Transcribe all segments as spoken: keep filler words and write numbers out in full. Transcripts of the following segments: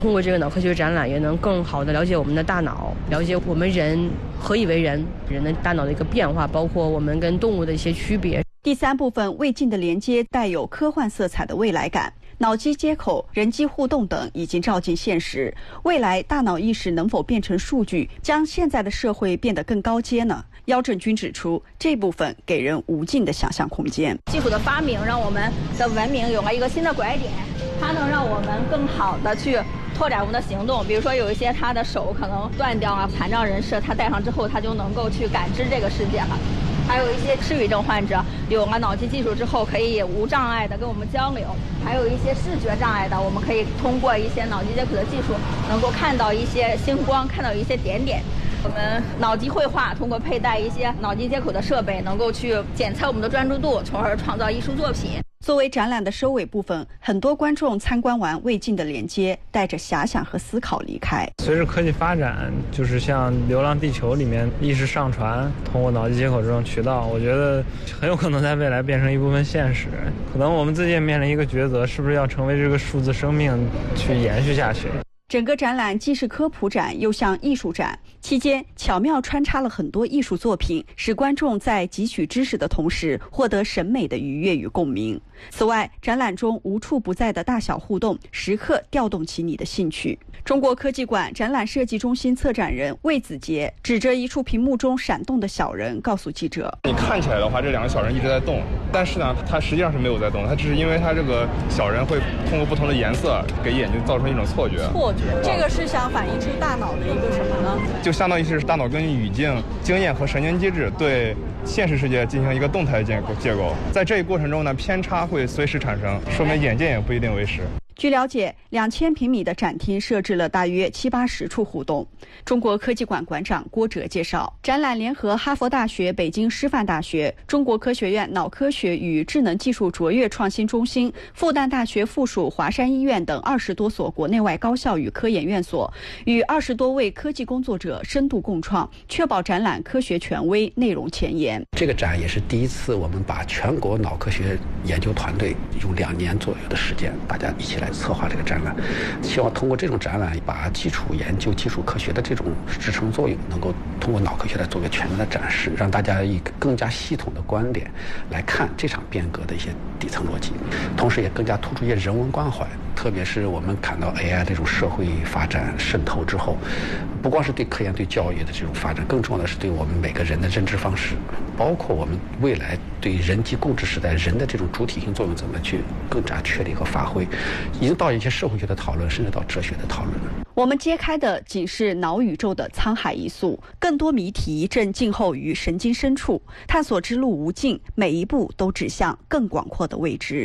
通过这个脑科学展览，也能更好的了解我们的大脑，了解我们人何以为人，人的大脑的一个变化，包括我们跟动物的一些区别。 第三部分未尽的连接带有科幻色彩的未来感，脑机接口、人机互动等已经照进现实。未来大脑意识能否变成数据，将现在的社会变得更高阶呢？姚振军指出，这部分给人无尽的想象空间。 技术的发明让我们的文明有了一个新的拐点，它能让我们更好的去拓展我们的行动。比如说有一些他的手可能断掉了，残障人士他戴上之后，他就能够去感知这个世界了。还有一些失语症患者有了脑机技术之后，可以无障碍的跟我们交流。还有一些视觉障碍的，我们可以通过一些脑机接口的技术，能够看到一些星光，看到一些点点。我们脑机绘画通过佩戴一些脑机接口的设备，能够去检测我们的专注度，从而创造艺术作品。 作为展览的收尾部分，很多观众参观完未尽的连接，带着遐想和思考离开。 随着科技发展，就是像《流浪地球》里面意识上传，通过脑机接口这种渠道，我觉得很有可能在未来变成一部分现实。可能我们自己也面临一个抉择，是不是要成为这个数字生命去延续下去。 整个展览既是科普展又像艺术展，期间巧妙穿插了很多艺术作品，使观众在汲取知识的同时获得审美的愉悦与共鸣。此外，展览中无处不在的大小互动时刻调动起你的兴趣。中国科技馆展览设计中心策展人魏子杰指着一处屏幕中闪动的小人告诉记者， 你看起来的话，这两个小人一直在动，但是呢它实际上是没有在动，它只是因为它这个小人会通过不同的颜色给眼睛造成一种错觉。 错觉，这个是想反映出大脑的一个什么呢？ 就相当于是大脑根据语境、经验和神经机制对现实世界进行一个动态结构结构，在这一过程中呢，偏差会随时产生，说明眼见也不一定为实。 据了解，两千平米的展厅设置了大约七八十处互动。中国科技馆馆长郭哲介绍，展览联合哈佛大学、北京师范大学、中国科学院脑科学与智能技术卓越创新中心、复旦大学附属华山医院等二十多所国内外高校与科研院所，与二十多位科技工作者深度共创，确保展览科学权威、内容前沿。 这个展也是第一次，我们把全国脑科学研究团队用两年左右的时间，大家一起来策划这个展览，希望通过这种展览，把基础研究、基础科学的这种支撑作用，能够通过脑科学来做个全面的展示，让大家以更加系统的观点来看这场变革的一些底层逻辑，同时也更加突出一些人文关怀。特别是我们看到 A I 这种社会发展渗透之后，不光是对科研、对教育的这种发展，更重要的是对我们每个人的认知方式，包括我们未来对人机共治时代人的这种主体性作用怎么去更加确立和发挥，已经到一些社会学的讨论，甚至到哲学的讨论了。 我们揭开的仅是脑宇宙的沧海一粟，更多谜题正静候于神经深处，探索之路无尽，每一步都指向更广阔的未知。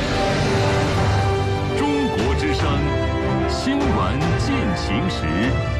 中国之声，新闻进行时。